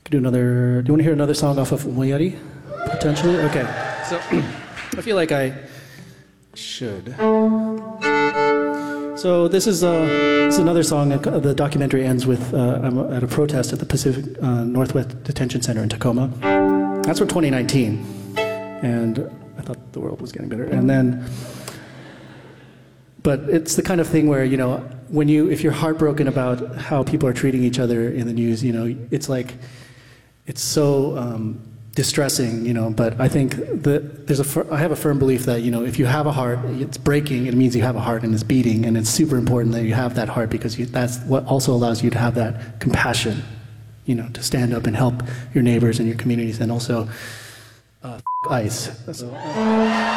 Could do another. Do you want to hear another song off of Moyari? Potentially. Okay. So I feel like I should. So this is another song. The documentary ends with I'm at a protest at the Pacific Northwest Detention Center in Tacoma. That's for 2019, and I thought the world was getting better. And then, but it's the kind of thing where, you know, if you're heartbroken about how people are treating each other in the news, you know, it's like, it's so distressing, you know. But I think that I have a firm belief that, you know, if you have a heart, it's breaking. It means you have a heart and it's beating, and it's super important that you have that heart, because that's what also allows you to have that compassion, you know, to stand up and help your neighbors and your communities, and also ICE. So,